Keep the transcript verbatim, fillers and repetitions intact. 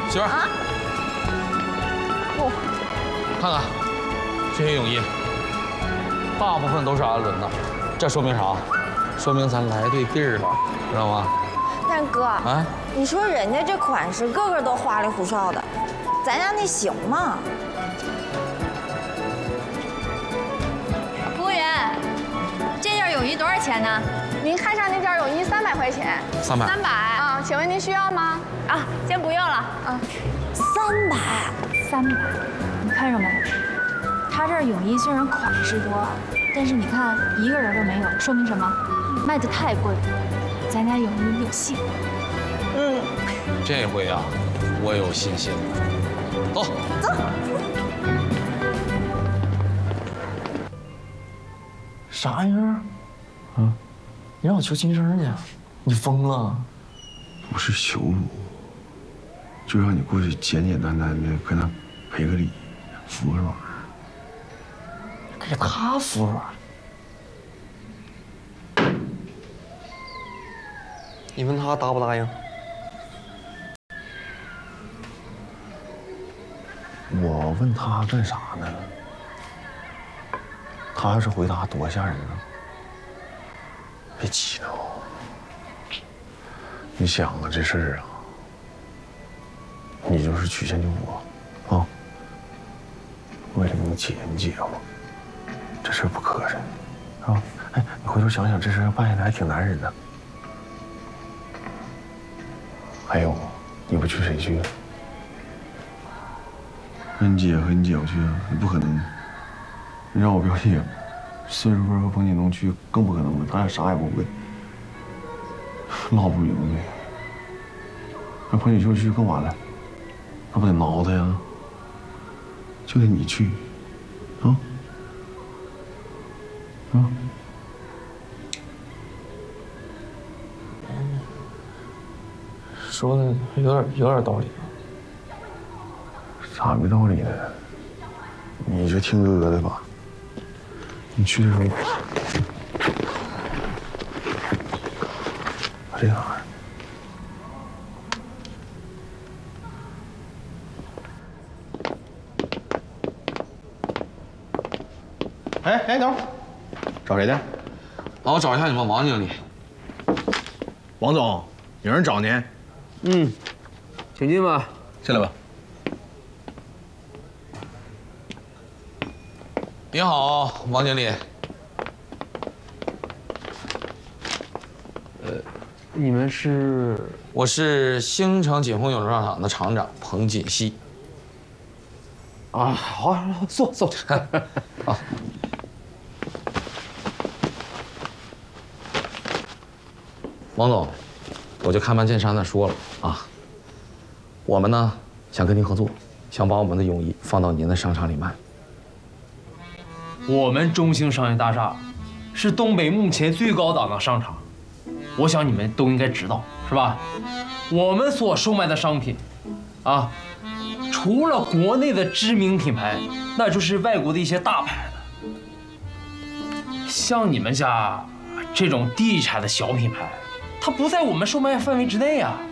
媳妇儿， 啊？不， 看看这些泳衣，大部分都是安伦的，这说明啥？说明咱来对地儿了，知道吗？ 但哥， 啊， 你说人家这款式个个都花里胡哨的，咱家那行吗？ 服务员，这件泳衣多少钱呢？ 您看上那件泳衣三百块钱。 三百。 三百啊，请问您需要吗？ 啊，先不用了。 啊， 三百。 三百，你看着没？他这儿泳衣虽然款式多，但是你看一个人都没有，说明什么？卖的太贵了。咱家泳衣有戏。 嗯， 这回啊，我有信心了。走， 走。 啥玩意儿？嗯，你让我求亲生去？你疯了？ 不是羞辱，就让你过去简简单单的跟他赔个礼，服个软。 给他服软。你问他答不答应？ 我问他干啥呢？他要是回答多吓人啊！别激动，你想啊，这事儿啊，你就是曲线救国啊，为了你姐，你姐夫，这事儿不磕碜，是吧？哎，你回头想想，这事儿办下来还挺难忍的。还有，你不去谁去？跟你姐和你姐夫去啊？你不可能。你让我表姐孙淑芬和彭锦东去，更不可能了，他俩啥也不会，闹不明白。让彭锦秀去更完了，那不得挠他呀？就得你去，啊啊！ 说的有点有点道理。 啥没道理呢？你就听哥哥的吧。你去的时候，把这拿着。 哎哎，等会儿，找谁呢？ 帮我找一下你们王经理。 王总，有人找您。 嗯，请进吧。 进来吧。 你好，王经理。 呃，你们是？ 我是星城锦丰泳装厂的厂长彭锦熙。 啊，好，坐坐。 好。王总，我就开门见山的说了啊，我们呢想跟您合作，想把我们的泳衣放到您的商场里卖。 我们中兴商业大厦是东北目前最高档的商场，我想你们都应该知道，是吧？我们所售卖的商品，啊，除了国内的知名品牌，那就是外国的一些大牌的。像你们家这种地产的小品牌，它不在我们售卖范围之内啊。